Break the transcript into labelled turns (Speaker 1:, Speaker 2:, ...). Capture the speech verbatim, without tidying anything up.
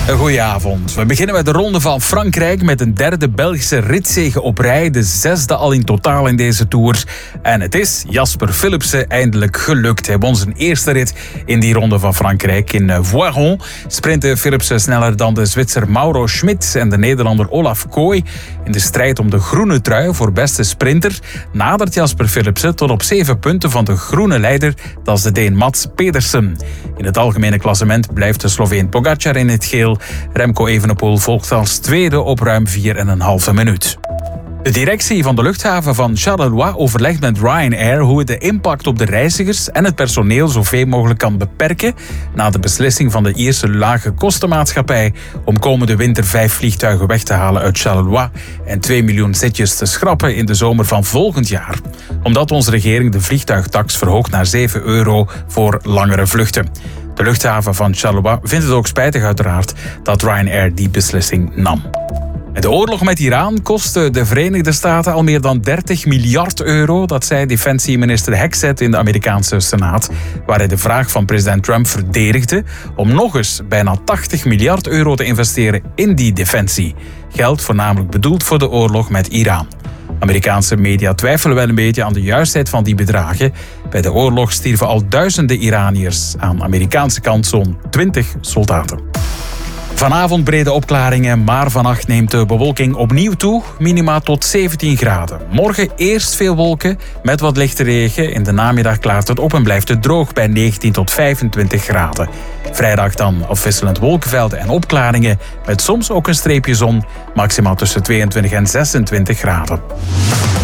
Speaker 1: Een goeie avond. We beginnen met de Ronde van Frankrijk met een derde Belgische ritzege op rij. De zesde al in totaal in deze Tour. En het is Jasper Philipsen eindelijk gelukt. Hij won zijn eerste rit in die Ronde van Frankrijk. In Voiron sprintte Philipsen sneller dan de Zwitser Mauro Schmid en de Nederlander Olaf Kooi. In de strijd om de groene trui voor beste sprinter nadert Jasper Philipsen tot op zeven punten van de groene leider. Dat is de Deen Mats Pedersen. In het algemene klassement blijft de Sloveen Pogacar in het geel. Remco Evenepoel volgt als tweede op ruim vier en een halve minuut. De directie van de luchthaven van Charleroi overlegt met Ryanair hoe het de impact op de reizigers en het personeel zoveel mogelijk kan beperken na de beslissing van de Ierse lage kostenmaatschappij om komende winter vijf vliegtuigen weg te halen uit Charleroi en twee miljoen zitjes te schrappen in de zomer van volgend jaar. Omdat onze regering de vliegtuigtax verhoogt naar zeven euro voor langere vluchten. De luchthaven van Charleroi vindt het ook spijtig uiteraard dat Ryanair die beslissing nam. De oorlog met Iran kostte de Verenigde Staten al meer dan dertig miljard euro. Dat zei defensieminister Hexet in de Amerikaanse Senaat, waar hij de vraag van president Trump verdedigde om nog eens bijna tachtig miljard euro te investeren in die defensie. Geld voornamelijk bedoeld voor de oorlog met Iran. Amerikaanse media twijfelen wel een beetje aan de juistheid van die bedragen. Bij de oorlog stierven al duizenden Iraniërs. Aan de Amerikaanse kant zo'n twintig soldaten. Vanavond brede opklaringen, maar vannacht neemt de bewolking opnieuw toe. Minima tot zeventien graden. Morgen eerst veel wolken met wat lichte regen. In de namiddag klaart het op en blijft het droog bij negentien tot vijfentwintig graden. Vrijdag dan afwisselend wolkenvelden en opklaringen met soms ook een streepje zon. Maximaal tussen tweeëntwintig en zesentwintig graden.